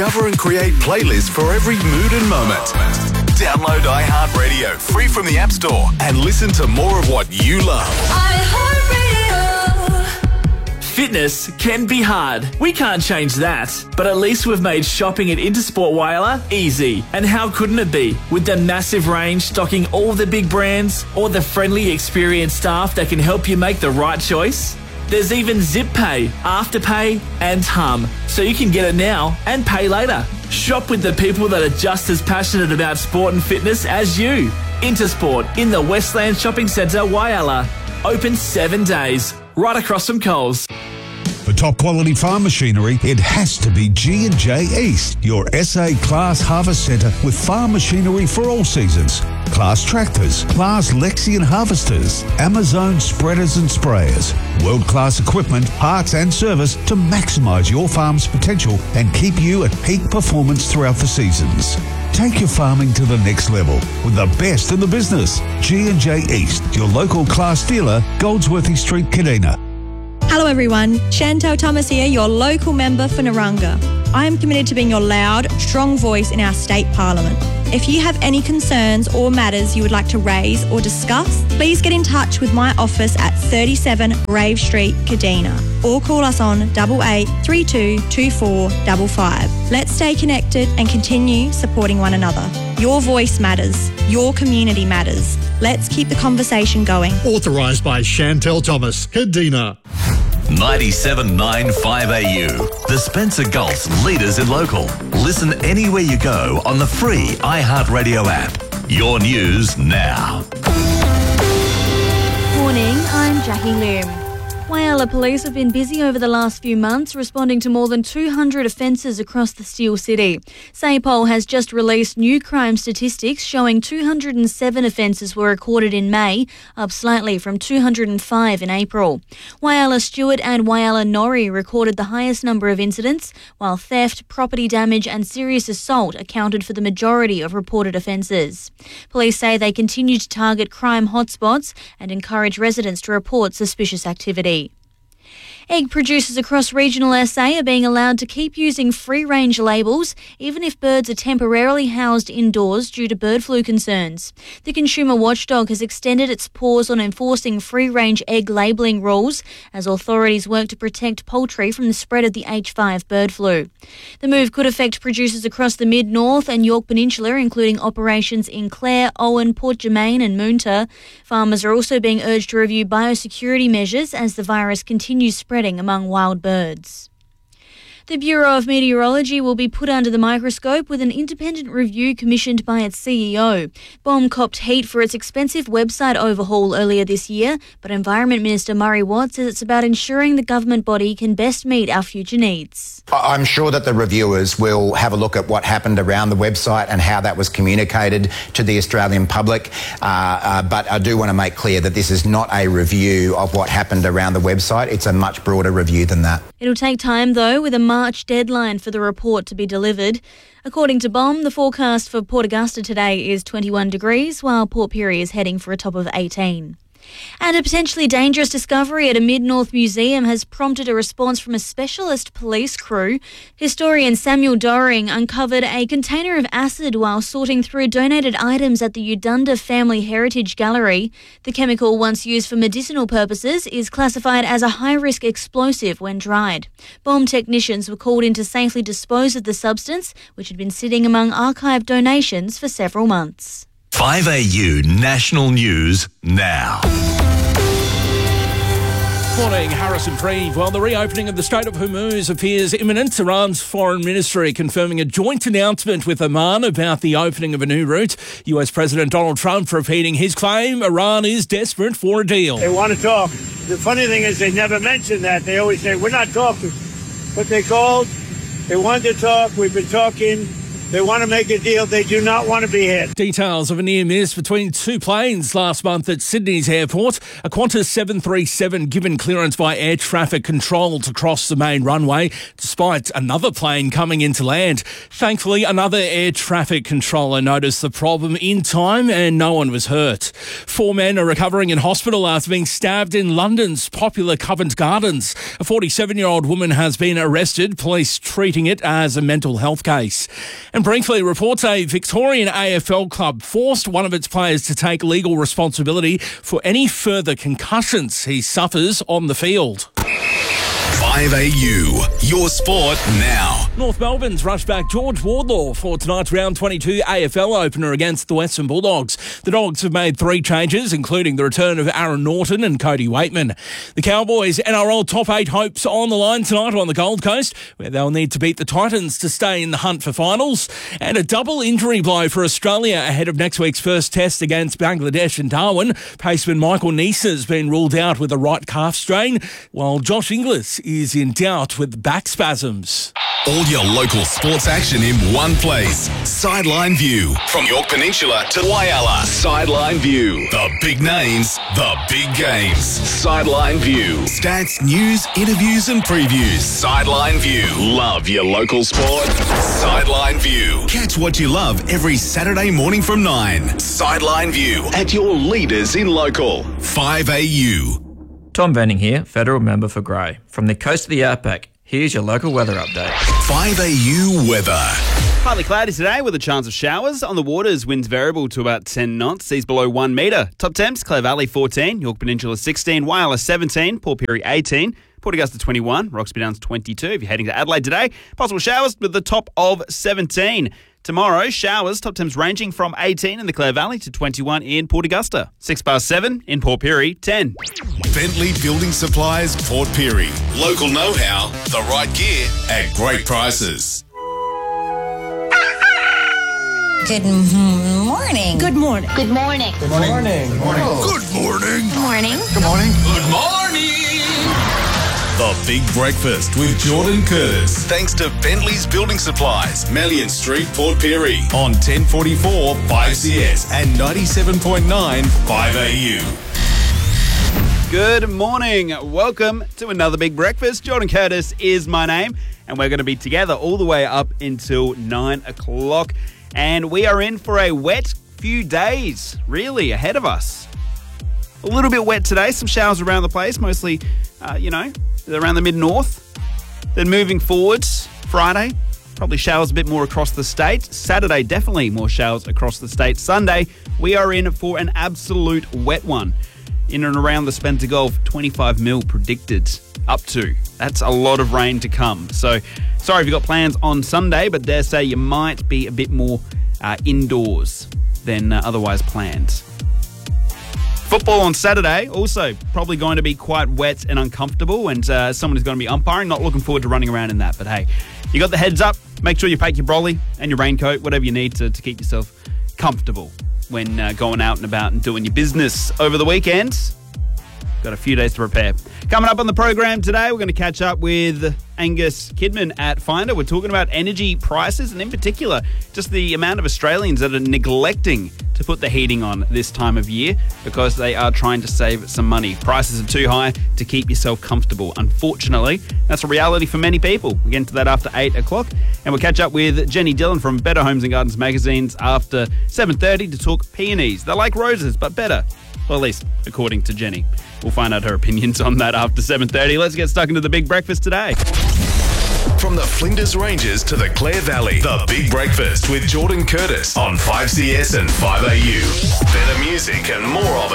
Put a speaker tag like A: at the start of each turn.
A: Discover and create playlists for every mood and moment. Download iHeartRadio free from the App Store and listen to more of what you love.
B: iHeartRadio. Fitness can be hard. We can't change that. But at least we've made shopping at Intersport Whyalla easy. And how couldn't it be? With the massive range stocking all the big brands, or the friendly, experienced staff that can help you make the right choice. There's even Zip Pay, Afterpay and Hum, so you can get it now and pay later. Shop with the people that are just as passionate about sport and fitness as you. Intersport in the Westland Shopping Centre, Whyalla. Open 7 days, right across from Coles.
C: For top quality farm machinery, it has to be G&J East, your SA Class Harvest Centre with farm machinery for all seasons. Class tractors, Class Lexion harvesters, Amazon spreaders and sprayers. World-class equipment, parts and service to maximise your farm's potential and keep you at peak performance throughout the seasons. Take your farming to the next level with the best in the business. G&J East, your local Class dealer, Goldsworthy Street, Kadina.
D: Hello everyone, Chantel Thomas here, your local member for Naranga. I am committed to being your loud, strong voice in our state parliament. If you have any concerns or matters you would like to raise or discuss, please get in touch with my office at 37 Grave Street, Kadina, or call us on 8832 2455. Let's stay connected and continue supporting one another. Your voice matters. Your community matters. Let's keep the conversation going.
E: Authorised by Chantel Thomas, Kadina.
A: 97.9 5AU, the Spencer Gulf's leaders in local. Listen anywhere you go on the free iHeartRadio app. Your news now.
F: Morning, I'm Jackie Lim. Whyalla Police have been busy over the last few months responding to more than 200 offences across the Steel City. SAPOL has just released new crime statistics showing 207 offences were recorded in May, up slightly from 205 in April. Whyalla Stewart and Whyalla Norrie recorded the highest number of incidents, while theft, property damage and serious assault accounted for the majority of reported offences. Police say they continue to target crime hotspots and encourage residents to report suspicious activity. Egg producers across regional SA are being allowed to keep using free-range labels even if birds are temporarily housed indoors due to bird flu concerns. The consumer watchdog has extended its pause on enforcing free-range egg labelling rules as authorities work to protect poultry from the spread of the H5 bird flu. The move could affect producers across the Mid-North and Yorke Peninsula, including operations in Clare, Owen, Port Germain and Moonta. Farmers are also being urged to review biosecurity measures as the virus continues spreading among wild birds. The Bureau of Meteorology will be put under the microscope with an independent review commissioned by its CEO. BOM copped heat for its expensive website overhaul earlier this year, but Environment Minister Murray Watt says it's about ensuring the government body can best meet our future needs.
G: I'm sure that the reviewers will have a look at what happened around the website and how that was communicated to the Australian public, but I do want to make clear that this is not a review of what happened around the website. It's a much broader review than that.
F: It'll take time, though, with a March deadline for the report to be delivered. According to BOM, the forecast for Port Augusta today is 21 degrees, while Port Pirie is heading for a top of 18. And a potentially dangerous discovery at a Mid-North museum has prompted a response from a specialist police crew. Historian Samuel Doring uncovered a container of acid while sorting through donated items at the Udunda Family Heritage Gallery. The chemical, once used for medicinal purposes, is classified as a high-risk explosive when dried. BOM technicians were called in to safely dispose of the substance, which had been sitting among archived donations for several months.
A: 5AU National News now.
H: Morning, Harrison Preeve. Well, the reopening of the Strait of Hormuz appears imminent. Iran's foreign ministry confirming a joint announcement with Oman about the opening of a new route. US President Donald Trump repeating his claim Iran is desperate for a deal.
I: They want to talk. The funny thing is they never mention that. They always say, we're not talking. But they called. They wanted to talk. We've been talking. They want to make a deal. They do not want to be hit.
H: Details of a near miss between two planes last month at Sydney's airport. A Qantas 737 given clearance by air traffic control to cross the main runway, despite another plane coming into land. Thankfully, another air traffic controller noticed the problem in time and no one was hurt. 4 men are recovering in hospital after being stabbed in London's popular Covent Gardens. A 47-year-old woman has been arrested, police treating it as a mental health case. And briefly, reports a Victorian AFL club forced one of its players to take legal responsibility for any further concussions he suffers on the field.
A: 5AU, your sport now.
H: North Melbourne's rushed back George Wardlaw for tonight's round 22 AFL opener against the Western Bulldogs. The Dogs have made 3 changes, including the return of Aaron Norton and Cody Waitman. The Cowboys' NRL top 8 hopes on the line tonight on the Gold Coast, where they'll need to beat the Titans to stay in the hunt for finals. And a double injury blow for Australia ahead of next week's first test against Bangladesh and Darwin. Paceman Michael Neese has been ruled out with a right calf strain, while Josh Inglis is in doubt with back spasms.
A: All your local sports action in one place. Sideline View. From York Peninsula to Whyalla. Sideline View. The big names, the big games. Sideline View. Stats, news, interviews and previews. Sideline View. Love your local sport? Sideline View. Catch what you love every Saturday morning from 9. Sideline View. At your leaders in local. 5AU.
J: Tom Benning here, Federal Member for Grey. From the coast of the Outback, here's your local weather update.
A: 5AU weather.
K: Partly cloudy today with a chance of showers. On the waters, winds variable to about 10 knots. Seas below 1 metre. Top temps, Clare Valley 14, York Peninsula 16, Whyalla 17, Port Pirie 18, Port Augusta 21, Roxby Downs 22. If you're heading to Adelaide today, possible showers with the top of 17. Tomorrow, showers, top temps ranging from 18 in the Clare Valley to 21 in Port Augusta. 7 in Port Pirie, 10.
A: Bentley Building Supplies, Port Pirie. Local know-how, the right gear at great prices.
L: Good morning.
M: Good morning.
L: Good morning.
M: Good morning.
A: Good morning. Good morning.
L: Good morning.
A: Good morning. Good morning. The Big Breakfast with Jordan Curtis. Thanks to Bentley's Building Supplies, Melian Street, Port Pirie. On 1044 5CS and 97.9 5AU.
K: Good morning. Welcome to another Big Breakfast. Jordan Curtis is my name, and we're going to be together all the way up until 9 o'clock. And we are in for a wet few days, really, ahead of us. A little bit wet today, some showers around the place, mostly, around the mid-north. Then moving forwards, Friday, probably showers a bit more across the state. Saturday, definitely more showers across the state. Sunday, we are in for an absolute wet one. In and around the Spencer Gulf, 25 mil predicted up to. That's a lot of rain to come. So, sorry if you've got plans on Sunday, but dare say you might be a bit more indoors than otherwise planned. Football on Saturday, also probably going to be quite wet and uncomfortable, and someone is going to be umpiring. Not looking forward to running around in that, but hey, you got the heads up. Make sure you pack your brolly and your raincoat, whatever you need to keep yourself comfortable when going out and about and doing your business over the weekend. Got a few days to prepare. Coming up on the program today, we're going to catch up with Angus Kidman at Finder. We're talking about energy prices and in particular, just the amount of Australians that are neglecting to put the heating on this time of year because they are trying to save some money. Prices are too high to keep yourself comfortable. Unfortunately, that's a reality for many people. We'll get into that after 8 o'clock. And we'll catch up with Jenny Dillon from Better Homes and Gardens magazines after 7:30 to talk peonies. They're like roses, but better. Well, at least according to Jenny. We'll find out her opinions on that after 7:30. Let's get stuck into the Big Breakfast today.
A: From the Flinders Ranges to the Clare Valley, the Big Breakfast with Jordan Curtis on 5CS and 5AU. Better music and more of it.